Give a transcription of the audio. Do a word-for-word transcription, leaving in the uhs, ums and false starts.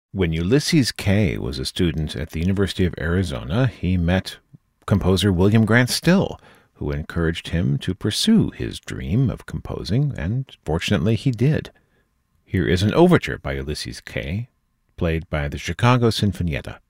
When Ulysses Kay was a student at the University of Arizona, he met composer William Grant Still, who encouraged him to pursue his dream of composing, and fortunately he did. Here is an overture by Ulysses Kay, played by the Chicago Sinfonietta.